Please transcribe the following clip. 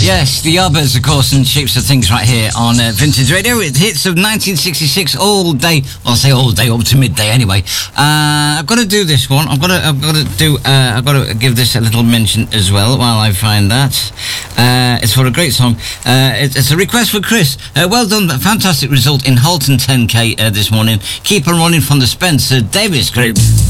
Yes, the Yardbirds, of course, and Shapes of Things right here on Vintage Radio. It hits of 1966 all day. Well, I say all day, up to midday anyway. I've got to do this one. I've got to give this a little mention as well while I find that. It's for a great song. It's a request for Chris. Well done, fantastic result in Halton 10K this morning. Keep on running from the Spencer Davis Group.